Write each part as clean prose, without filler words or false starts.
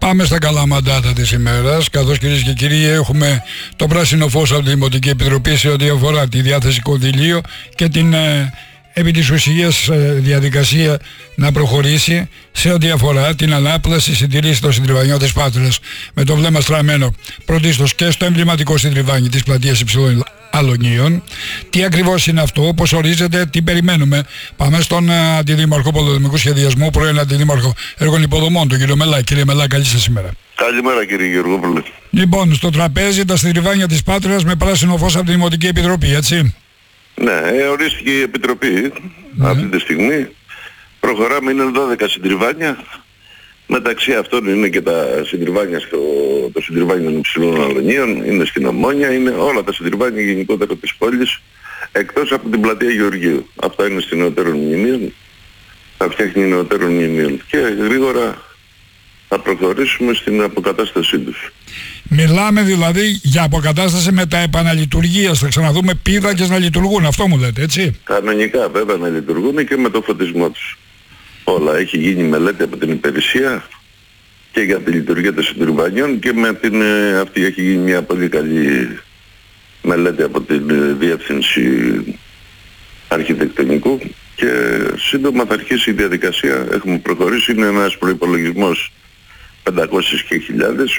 Πάμε στα καλά μαντάτα της ημέρας, καθώς κυρίες και κύριοι έχουμε το πράσινο φως από τη Δημοτική Επιτροπή σε ό,τι αφορά τη διάθεση κονδυλίου και την επί της ουσίας διαδικασία να προχωρήσει σε ό,τι αφορά την ανάπλαση συντηρήση των συντριβανιών της Πάτρας, με το βλέμμα στραμμένο πρωτίστως και στο εμβληματικό συντριβάνι της πλατείας Υψηλών Αλωνίων. Τι ακριβώς είναι αυτό, πώς ορίζεται, τι περιμένουμε? Πάμε στον Αντιδήμαρχο Πολεοδομικού Σχεδιασμού, πρώην Αντιδήμαρχο Έργων Υποδομών, τον κύριο Μελά. Κύριε Μελά, καλή σας ημέρα. Καλημέρα κύριε Γεωργόπουλε. Λοιπόν, στο τραπέζι τα συντριβάνια της Πάτρας με πράσινο φως από τη Δημοτική Επιτροπή, έτσι? Ναι, ορίστηκε η Επιτροπή αυτή τη στιγμή. Προχωράμε, είναι 12 συντριβάνια. Μεταξύ αυτών είναι και τα συντριβάνια το συντριβάνιο των Υψηλών Αλωνίων, είναι στην Ομόνια, είναι όλα τα συντριβάνια γενικότερα της πόλης, εκτός από την πλατεία Γεωργίου. Αυτά είναι στην νεωτέρων μνημείων, θα φτιάχνει νεωτέρων μνημείων και γρήγορα θα προχωρήσουμε στην αποκατάστασή τους. Μιλάμε δηλαδή για αποκατάσταση με τα επαναλειτουργίας, θα ξαναδούμε πίδακες να λειτουργούν, αυτό μου λέτε, έτσι? Κανονικά βέβαια να λειτουργούν και με το φωτισμό τους. Όλα. Έχει γίνει μελέτη από την υπηρεσία και για τη λειτουργία των συντριβανιών και με την αυτή έχει γίνει μια πολύ καλή μελέτη από την Διεύθυνση Αρχιτεκτονικού και σύντομα θα αρχίσει η διαδικασία. Έχουμε προχωρήσει, είναι ένας προϋπολογισμός 500 και χιλιάδες.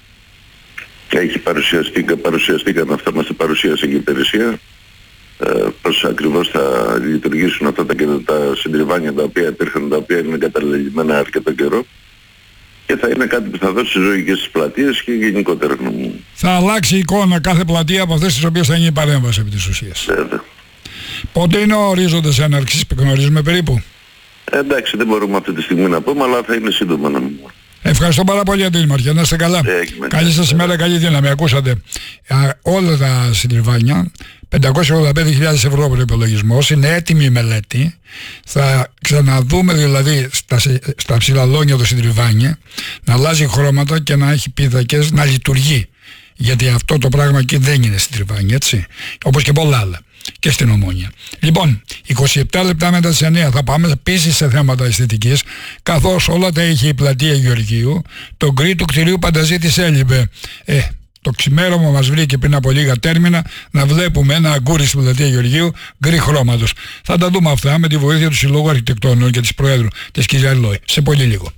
Παρουσιαστήκαν αυτά, μας τα παρουσίασε και η υπηρεσία. Πώς ακριβώς θα λειτουργήσουν αυτά τα συντριβάνια τα οποία υπήρχαν, τα οποία είναι εγκαταλελειμμένα αρκετό καιρό και θα είναι κάτι που θα δώσει ζωή και στις πλατείες και γενικότερα. Θα αλλάξει η εικόνα κάθε πλατεία από αυτές τις οποίες θα γίνει παρέμβαση επί της ουσίας. Βέβαια. Πότε είναι ο ορίζοντας έναρξης που γνωρίζουμε περίπου? Εντάξει, δεν μπορούμε αυτή τη στιγμή να πούμε, αλλά θα είναι σύντομα να πούμε. Ευχαριστώ πάρα πολύ, Αντίδημαρχε. Να είστε καλά. Καλή σας ημέρα, καλή δύναμη. Ακούσατε όλα τα συντριβάνια. 585.000 ευρώ προϋπολογισμός. Είναι έτοιμη η μελέτη. Θα ξαναδούμε δηλαδή στα ψηλαλόνια το συντριβάνι να αλλάζει χρώματα και να έχει πίδακες, να λειτουργεί. Γιατί αυτό το πράγμα εκεί δεν είναι συντριβάνι, έτσι. Όπως και πολλά άλλα. Και στην Ομόνια. Λοιπόν, 27 λεπτά μετά τις 9 θα πάμε επίσης σε θέματα αισθητικής, καθώς όλα τα είχε η πλατεία Γεωργίου. Το γκρι του κτηρίου Πανταζήτης έλειπε. Το ξημέρωμα μας βρήκε πριν από λίγα τέρμινα να βλέπουμε ένα αγκούρι στην πλατεία Γεωργίου γκρι χρώματος. Θα τα δούμε αυτά με τη βοήθεια του Συλλόγου Αρχιτεκτόνων και της Προέδρου της κυρία Λόη σε πολύ λίγο.